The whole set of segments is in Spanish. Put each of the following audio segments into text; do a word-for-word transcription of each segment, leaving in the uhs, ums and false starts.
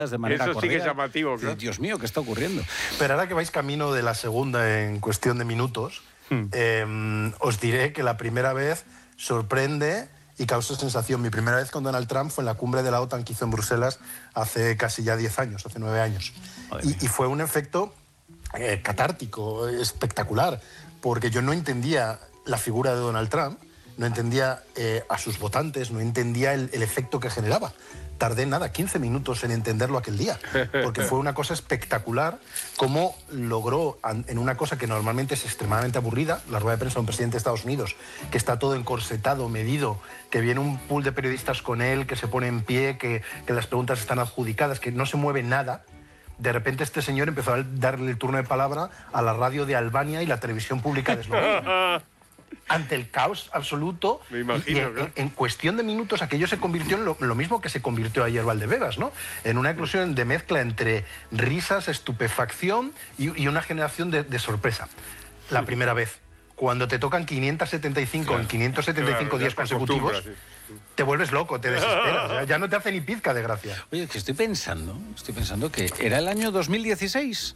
de manera Eso sí que es cordial. llamativo, claro. Dios mío, ¿qué está ocurriendo? Pero ahora que vais camino de la segunda en cuestión de minutos, hmm. eh, os diré que la primera vez sorprende y causó sensación. Mi primera vez con Donald Trump fue en la cumbre de la OTAN que hizo en Bruselas hace casi ya diez años, hace nueve años. Y, y fue un efecto eh, catártico, espectacular, porque yo no entendía la figura de Donald Trump, no entendía eh, a sus votantes, no entendía el, el efecto que generaba. Tardé nada, quince minutos en entenderlo aquel día, porque fue una cosa espectacular cómo logró, en una cosa que normalmente es extremadamente aburrida, la rueda de prensa de un presidente de Estados Unidos, que está todo encorsetado, medido, que viene un pool de periodistas con él, que se pone en pie, que, que las preguntas están adjudicadas, que no se mueve nada. De repente este señor empezó a darle el turno de palabra a la radio de Albania y la televisión pública de Eslovenia. Ante el caos absoluto. Me imagino, y en, claro. en cuestión de minutos aquello se convirtió en lo, lo mismo que se convirtió ayer Valdebebas, ¿no? En una eclosión de mezcla entre risas, estupefacción y, y una generación de, de sorpresa. La primera vez. Cuando te tocan quinientos setenta y cinco claro. en quinientos setenta y cinco Claro, días consecutivos, sí. te vuelves loco, te desesperas. Ya, ya no te hace ni pizca de gracia. Oye, que estoy pensando, estoy pensando que era el año dos mil dieciséis.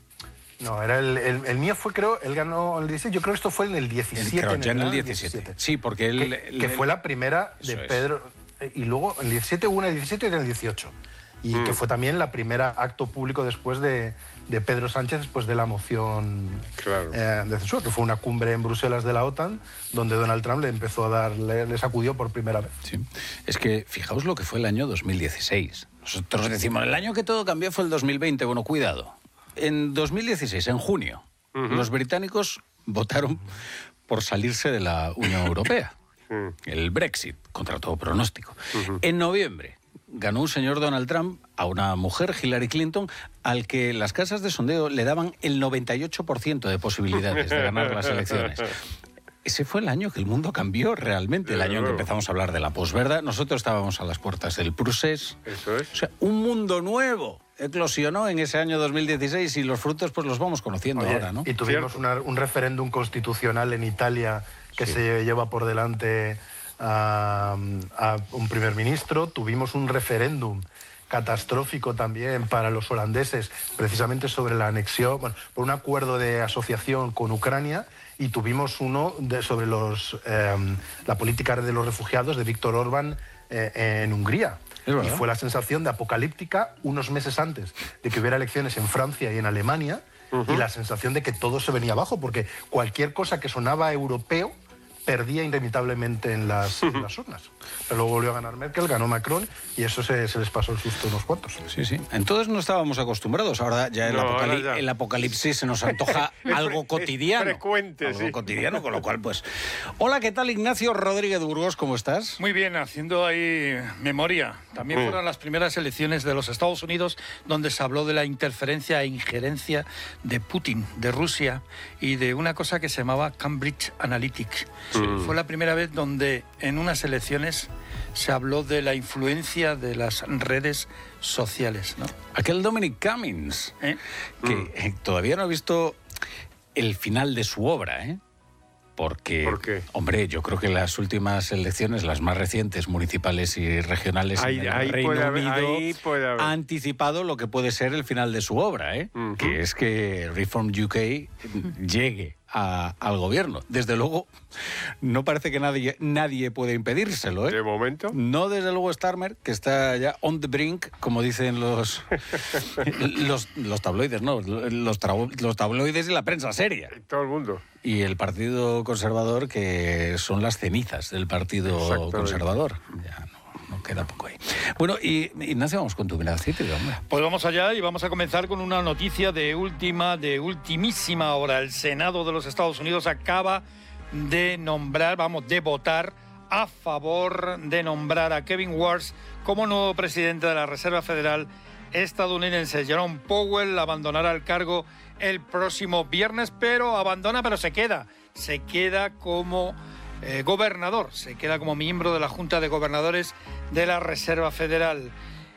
No, era el, el, el mío fue, creo, él ganó el dieciséis, yo creo que esto fue en el diecisiete. Claro, ya en el diecisiete. diecisiete. Sí, porque él... Que, el, que fue la primera de Eso es. Pedro... Y luego en el diecisiete hubo una en el diecisiete y en el dieciocho. Y mm. que fue también la primera acto público después de, de Pedro Sánchez, después de la moción claro. eh, de censura, que fue una cumbre en Bruselas de la OTAN, donde Donald Trump le empezó a dar, le, le sacudió por primera vez. Sí. Es que fijaos lo que fue el año dos mil dieciséis. Nosotros decimos, el año que todo cambió fue el dos mil veinte. Bueno, cuidado. En dos mil dieciséis, en junio, uh-huh. los británicos votaron por salirse de la Unión Europea. Uh-huh. El Brexit, contra todo pronóstico. Uh-huh. En noviembre ganó un señor Donald Trump a una mujer, Hillary Clinton, al que las casas de sondeo le daban el noventa y ocho por ciento de posibilidades de ganar las elecciones. Ese fue el año que el mundo cambió realmente, el año en que empezamos a hablar de la posverdad. Nosotros estábamos a las puertas del procés. Eso es. O sea, un mundo nuevo eclosionó en ese año dos mil dieciséis y los frutos pues los vamos conociendo Oye, ahora, ¿no? Y tuvimos una, un referéndum constitucional en Italia que sí. se lleva por delante a, a un primer ministro. Tuvimos un referéndum catastrófico también para los holandeses, precisamente sobre la anexión, bueno, por un acuerdo de asociación con Ucrania, y tuvimos uno de, sobre los, eh, la política de los refugiados de Víctor Orbán eh, en Hungría. Y fue la sensación de apocalíptica unos meses antes de que hubiera elecciones en Francia y en Alemania, uh-huh. y la sensación de que todo se venía abajo, porque cualquier cosa que sonaba europeo perdía inevitablemente en las, en las urnas. Pero luego volvió a ganar Merkel, ganó Macron, y eso se, se les pasó el susto a unos cuantos. Sí, sí. Entonces no estábamos acostumbrados. Ahora ya el, no, apocalip ahora ya. el apocalipsis se nos antoja algo cotidiano. Es frecuente, algo sí. cotidiano, con lo cual, pues... Hola, ¿qué tal, Ignacio Rodríguez Burgos? ¿Cómo estás? Muy bien, haciendo ahí memoria. También mm. fueron las primeras elecciones de los Estados Unidos donde se habló de la interferencia e injerencia de Putin, de Rusia, y de una cosa que se llamaba Cambridge Analytica. Sí. Fue la primera vez donde en unas elecciones se habló de la influencia de las redes sociales, ¿no? Aquel Dominic Cummings, ¿Eh? que mm. eh, todavía no he visto el final de su obra, ¿eh? Porque, ¿Por qué? Hombre, yo creo que las últimas elecciones, las más recientes, municipales y regionales ahí, en el ahí Reino puede haber, Unido, ahí puede haber. ha anticipado lo que puede ser el final de su obra, ¿eh? Uh-huh. Que es que Reform U K llegue a, al gobierno. Desde luego, no parece que nadie, nadie puede impedírselo, ¿eh? ¿De momento? No, desde luego, Starmer, que está ya on the brink, como dicen los, los, los tabloides, ¿no? Los, tra- los tabloides y la prensa seria. Todo el mundo. Y el Partido Conservador, que son las cenizas del Partido Conservador. Ya no, no queda poco ahí. Bueno, y Ignacio, vamos con tu mirada cítrica, hombre. Pues vamos allá y vamos a comenzar con una noticia de última, de ultimísima hora. El Senado de los Estados Unidos acaba de nombrar, vamos, de votar a favor de nombrar a Kevin Warsh como nuevo presidente de la Reserva Federal estadounidense. Jerome Powell abandonará el cargo el próximo viernes, pero abandona, pero se queda. Se queda como eh, gobernador, se queda como miembro de la Junta de Gobernadores de la Reserva Federal.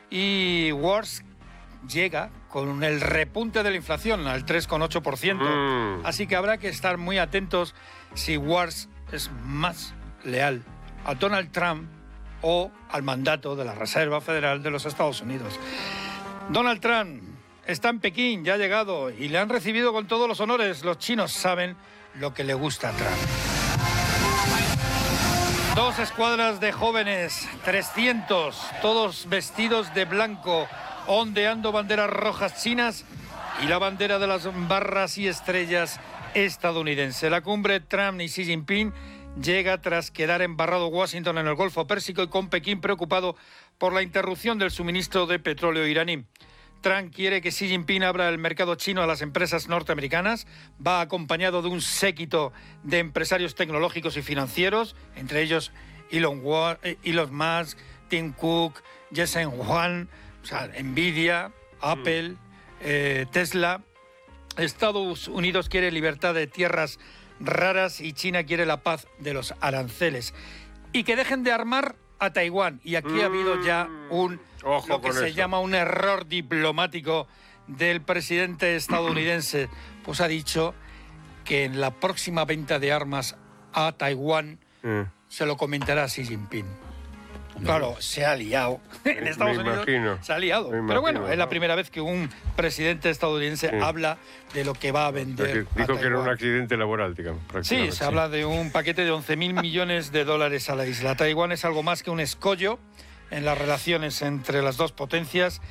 Y Warsh llega con el repunte de la inflación al tres coma ocho por ciento. Mm. Así que habrá que estar muy atentos si Warsh es más leal a Donald Trump o al mandato de la Reserva Federal de los Estados Unidos. Donald Trump está en Pekín, ya ha llegado y le han recibido con todos los honores. Los chinos saben lo que le gusta a Trump. Dos escuadras de jóvenes, trescientos, todos vestidos de blanco, ondeando banderas rojas chinas y la bandera de las barras y estrellas estadounidense. La cumbre Trump y Xi Jinping llega tras quedar embarrado Washington en el Golfo Pérsico y con Pekín preocupado por la interrupción del suministro de petróleo iraní. Trump quiere que Xi Jinping abra el mercado chino a las empresas norteamericanas. Va acompañado de un séquito de empresarios tecnológicos y financieros, entre ellos Elon, Elon Musk, Tim Cook, Jensen Huang, o sea, Nvidia, Apple, eh, Tesla. Estados Unidos quiere libertad de tierras raras y China quiere la paz de los aranceles. Y que dejen de armar a Taiwán. Y aquí mm. ha habido ya un... Ojo lo que con se eso. llama un error diplomático del presidente estadounidense. Pues ha dicho que en la próxima venta de armas a Taiwán mm. se lo comentará a Xi Jinping. Claro, se ha liado. En Estados me Unidos imagino, se ha liado. imagino, Pero bueno, ¿no? es la primera vez que un presidente estadounidense sí. habla de lo que va a vender. Dijo a que era un accidente laboral, digamos. Sí, se habla de un paquete de once mil millones de dólares a la isla. Taiwán es algo más que un escollo en las relaciones entre las dos potencias.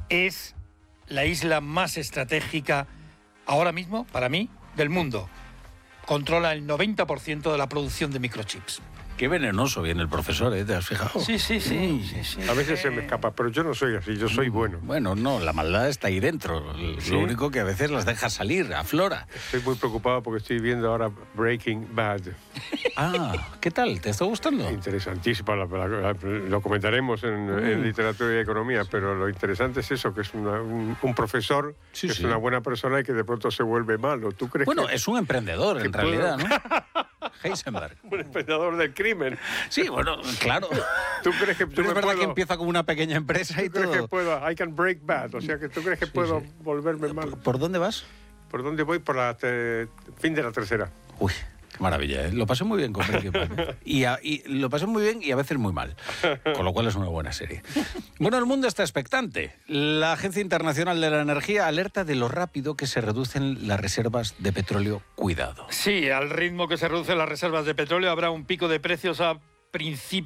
Es la isla más estratégica ahora mismo, para mí, del mundo. Controla el noventa por ciento de la producción de microchips. Qué venenoso viene el profesor, ¿eh? ¿Te has fijado? Sí, sí, sí. sí, sí. A veces se me escapa, pero yo no soy así, yo soy bueno. Bueno, no, la maldad está ahí dentro. ¿Sí? Lo único que a veces las deja salir, aflora. Estoy muy preocupado porque estoy viendo ahora Breaking Bad. Ah, ¿qué tal? ¿Te está gustando? Interesantísima, la, la, la, lo comentaremos en, mm. en literatura y economía, pero lo interesante es eso, que es una, un, un profesor, sí, que sí. es una buena persona y que de pronto se vuelve malo. ¿Tú crees bueno, que, es un emprendedor en realidad, puedo? ¿no? Heisenberg. Un emprendedor del crimen. Sí, bueno, claro. ¿Tú crees que Pero es verdad puedo... que empieza como una pequeña empresa y ¿Tú crees todo? que puedo? I can break bad. O sea, que ¿tú crees que sí, puedo sí. volverme malo? ¿Por, ¿Por dónde vas? ¿Por dónde voy? Por la te... fin de la tercera. Uy, qué maravilla, ¿eh? Lo pasé muy bien con Breaking Bad. Y, a, y lo pasé muy bien y a veces muy mal. Con lo cual es una buena serie. Bueno, el mundo está expectante. La Agencia Internacional de la Energía alerta de lo rápido que se reducen las reservas de petróleo. Cuidado. Sí, al ritmo que se reducen las reservas de petróleo habrá un pico de precios a principios